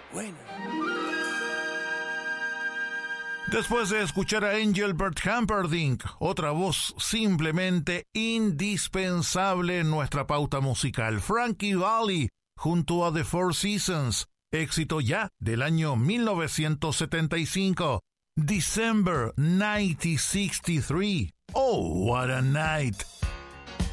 Bueno. Después de escuchar a Engelbert Humperdinck, otra voz simplemente indispensable en nuestra pauta musical, Frankie Valli, junto a The Four Seasons, éxito ya del año 1975, December 1963. Oh, what a night!